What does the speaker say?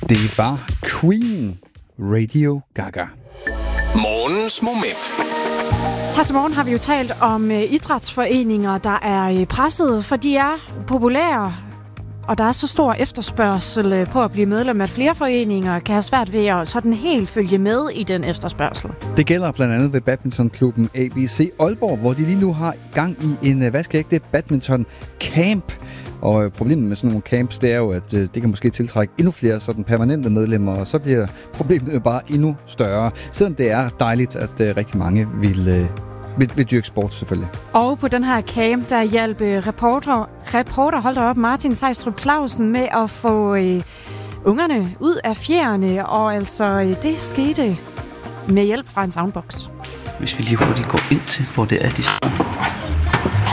Det var Queen, Radio Gaga. Morgens moment. Her til morgen har vi jo talt om idrætsforeninger, der er presset, for de er populære, og der er så stor efterspørgsel på at blive medlem, at flere foreninger kan have svært ved at sådan helt følge med i den efterspørgsel. Det gælder blandt andet ved badmintonklubben ABC Aalborg, hvor de lige nu har gang i en vaskeægte badminton-camp. Og problemet med sådan nogle camps, det er jo, at det kan måske tiltrække endnu flere sådan permanente medlemmer, og så bliver problemet bare endnu større. Selvom det er dejligt, at rigtig mange vil dyrke sport selvfølgelig. Og på den her camp, der hjalp reporter holdt op Martin Sejstrup Clausen med at få ungerne ud af fjerne, og altså det skete med hjælp fra en soundbox. Hvis vi lige hurtigt går ind til, hvor det er, de står.